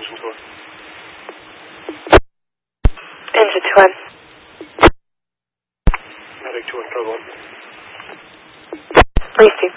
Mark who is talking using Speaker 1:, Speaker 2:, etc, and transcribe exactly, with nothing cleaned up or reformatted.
Speaker 1: engine to one.
Speaker 2: Engine to one.
Speaker 1: Medic to one, Code one.
Speaker 2: Received.